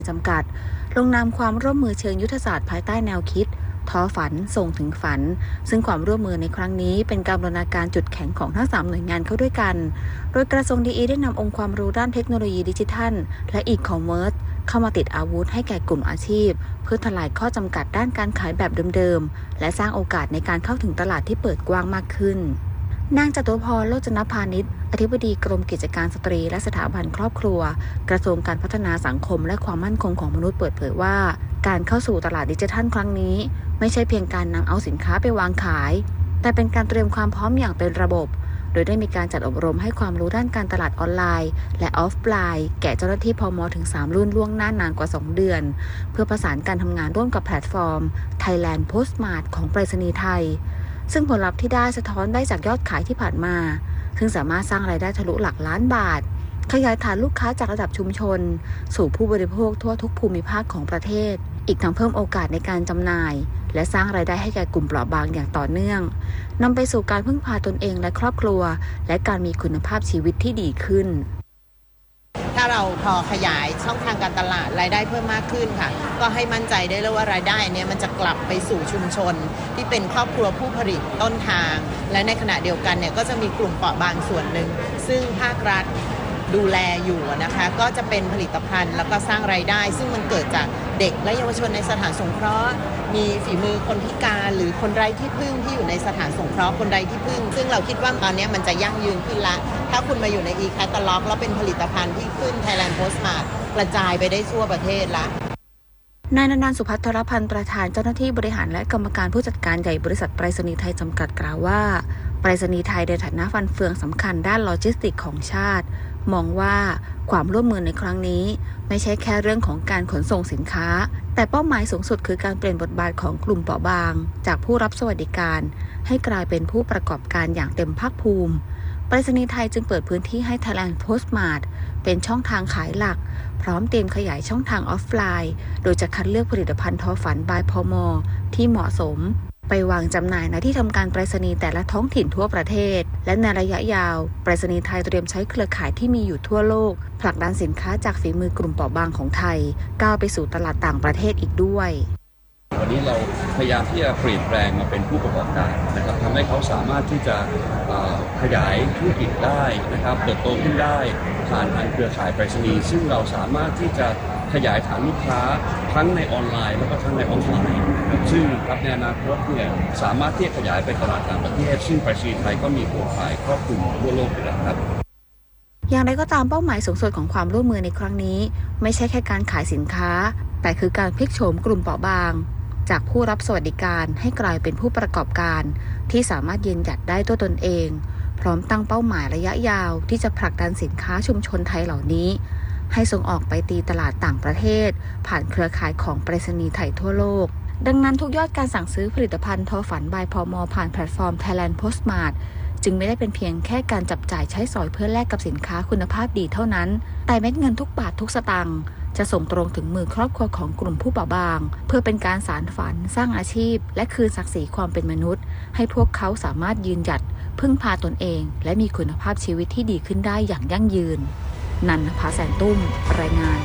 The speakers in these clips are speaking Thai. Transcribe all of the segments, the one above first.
จำกัดลงนามความร่วมมือเชิงยุทธศาสตร์ภายใต้แนวคิดท้อฝันส่งถึงฝันซึ่งความร่วมมือในครั้งนี้เป็นการบูรณาการจุดแข็งของทั้ง3หน่วยงานเข้าด้วยกันโดยกระทรวงดีได้นำองค์ความรู้ด้านเทคโนโลยีดิจิทัลและอีคอมเมิร์ซเข้ามาติดอาวุธให้แก่กลุ่มอาชีพเพื่อทลายข้อจำกัดด้านการขายแบบเดิมๆและสร้างโอกาสในการเข้าถึงตลาดที่เปิดกว้างมากขึ้นนางจตุพร โรจนพานิชอธิบดีกรมกิจการสตรีและสถาบันครอบครัวกระทรวงการพัฒนาสังคมและความมั่นคงของมนุษย์เปิดเผยว่าการเข้าสู่ตลาดดิจิทัลครั้งนี้ไม่ใช่เพียงการนำเอาสินค้าไปวางขายแต่เป็นการเตรียมความพร้อมอย่างเป็นระบบโดยได้มีการจัดอบรมให้ความรู้ด้านการตลาดออนไลน์และออฟไลน์แก่เจ้าหน้าที่พม.ถึง3รุ่นล่วงหน้านานกว่า2เดือนเพื่อประสานการทำงานร่วมกับแพลตฟอร์ม Thailand Postmart ของไปรษณีย์ไทยซึ่งผลลัพธ์ที่ได้สะท้อนได้จากยอดขายที่ผ่านมาซึ่งสามารถสร้างรายได้ทะลุหลักล้านบาทขยายฐานลูกค้าจากระดับชุมชนสู่ผู้บริโภคทั่วทุกภูมิภาคของประเทศอีกทั้งเพิ่มโอกาสในการจำหน่ายและสร้างรายได้ให้แก่กลุ่มเปราะบางอย่างต่อเนื่องนำไปสู่การพึ่งพาตนเองและครอบครัวและการมีคุณภาพชีวิตที่ดีขึ้นถ้าเราพอขยายช่องทางการตลาดรายได้เพิ่มมากขึ้นค่ะก็ให้มั่นใจได้เลยว่ารายได้เนี่ยมันจะกลับไปสู่ชุมชนที่เป็นครอบครัวผู้ผลิตต้นทางและในขณะเดียวกันเนี่ยก็จะมีกลุ่มเปราะบางส่วนหนึ่งซึ่งภาครัฐดูแลอยู่นะคะก็จะเป็นผลิตภัณฑ์แล้วก็สร้างรายได้ซึ่งมันเกิดจากเด็กและเยาวชนในสถานสงเคราะห์มีฝีมือคนพิการหรือคนไร้ที่พึ่งที่อยู่ในสถานสงเคราะห์คนไร้ที่พึ่งซึ่งเราคิดว่าตอนนี้มันจะยั่งยืนขึ้นละถ้าคุณมาอยู่ใน e-catalog แล้วเป็นผลิตภัณฑ์ที่ขึ้น Thailand Postmart กระจายไปได้ทั่วประเทศละนายนันท์ สุพัทรพันธ์ประธานเจ้าหน้าที่บริหารและกรรมการผู้จัดการใหญ่บริษัทไปรษณีย์ไทยจำกัดกล่าวว่าไปรษณีย์ไทยในฐานะฟันเฟืองสำคัญด้านโลจิสติกส์ของชาติมองว่าความร่วมมือในครั้งนี้ไม่ใช่แค่เรื่องของการขนส่งสินค้าแต่เป้าหมายสูงสุดคือการเปลี่ยนบทบาทของกลุ่มเปราะบางจากผู้รับสวัสดิการให้กลายเป็นผู้ประกอบการอย่างเต็มภาคภูมิไปรษณีย์ไทยจึงเปิดพื้นที่ให้ Thailand Postmart เป็นช่องทางขายหลักพร้อมเตรียมขยายช่องทางออฟไลน์โดยจะคัดเลือกผลิตภัณฑ์ทอฝันบายพม.ที่เหมาะสมไปวางจำหน่ายณที่ทำการไปรษณีย์แต่ละท้องถิ่นทั่วประเทศและในระยะยาวไปรษณีย์ไทยเตรียมใช้เครือข่ายที่มีอยู่ทั่วโลกผลักดันสินค้าจากฝีมือกลุ่มเปราะบางของไทยก้าวไปสู่ตลาดต่างประเทศอีกด้วยวันนี้เราพยายามที่จะเปลี่ยนแปลงมาเป็นผู้ประกอบการนะครับทำให้เขาสามารถที่จะขยายธุรกิจได้นะครับเติบโตขึ้นได้ผ่านทางเครือข่ายไปรษณีย์ซึ่งเราสามารถที่จะขยายฐานลูกค้าทั้งในออนไลน์แล้วก็ทั้งในออฟไลน์นะครับซึ่งครับในอนาคตเนี่ยสามารถที่จะขยายไปตลาดต่างประเทศซึ่งไปรษณีย์ไทยก็มีโครงข่ายครอบคลุมทั่วโลกอยู่แล้วครับอย่างไรก็ตามเป้าหมายสูงสุดของความร่วมมือในครั้งนี้ไม่ใช่แค่การขายสินค้าแต่คือการพลิกโฉมกลุ่มเปราะบางจากผู้รับสวัสดิการให้กลายเป็นผู้ประกอบการที่สามารถยืนหยัดได้ด้วยตนเองพร้อมตั้งเป้าหมายระยะยาวที่จะผลักดันสินค้าชุมชนไทยเหล่านี้ให้ส่งออกไปตีตลาดต่างประเทศผ่านเครือข่ายของไปรษณีย์ไทยทั่วโลกดังนั้นทุกยอดการสั่งซื้อผลิตภัณฑ์ทอฝันบายพม.ผ่านแพลตฟอร์ม Thailand Postmart จึงไม่ได้เป็นเพียงแค่การจับจ่ายใช้สอยเพื่อแลกกับสินค้าคุณภาพดีเท่านั้นแต่เม็ดเงินทุกบาททุกสตางค์จะส่งตรงถึงมือครอบครัวของกลุ่มผู้เปราะบางเพื่อเป็นการสานฝันสร้างอาชีพและคืนศักดิ์ศรีความเป็นมนุษย์ให้พวกเขาสามารถยืนหยัดพึ่งพาตนเองและมีคุณภาพชีวิตที่ดีขึ้นได้อย่างยั่งยืนนันทภาแสนตุ้มรายงาน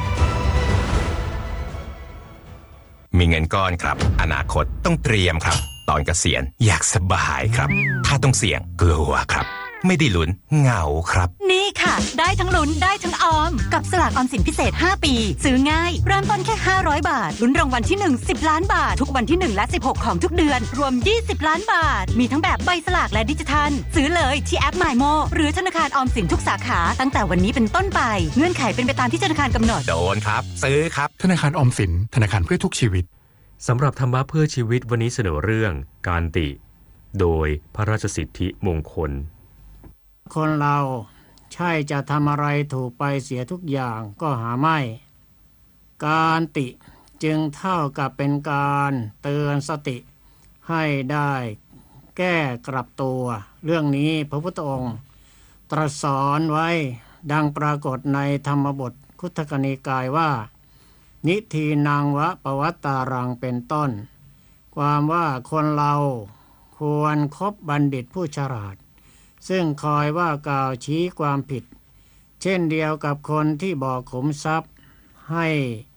มีเงินก้อนครับอนาคตต้องเตรียมครับตอนเกษียณอยากสบายครับถ้าต้องเสี่ยงกลัวครับไม่ได้ลุ้นเหงาครับนี่ค่ะได้ทั้งลุ้นได้ทั้งออมกับสลากออมสินพิเศษ5ปีซื้อง่ายเริ่มต้นแค่500บาทลุ้นรางวัลที่1 10ล้านบาททุกวันที่1และ16ของทุกเดือนรวม20ล้านบาทมีทั้งแบบใบสลากและดิจิทัลซื้อเลยที่แอป MyMo หรือธนาคารออมสินทุกสาขาตั้งแต่วันนี้เป็นต้นไปเงื่อนไขเป็นไปตามที่ธนาคารกำหนดโดนครับซื้อครับธนาคารออมสินธนาคารเพื่อทุกชีวิตสำหรับธรรมะเพื่อชีวิตวันนี้เสนอเรื่องการติโดยพระราชสิทธิมงคลคนเราใช่จะทำอะไรถูกไปเสียทุกอย่างก็หาไม่การติจึงเท่ากับเป็นการเตือนสติให้ได้แก้กลับตัวเรื่องนี้พระพุทธองค์ตรัสสอนไว้ดังปรากฏในธรรมบทคุตทกนิกายว่านิทีนังวะปวัตตารังเป็นต้นความว่าคนเราควรคบบัณฑิตผู้ฉลาดซึ่งคอยว่ากล่าวชี้ความผิดเช่นเดียวกับคนที่บอกขุมทรัพย์ให้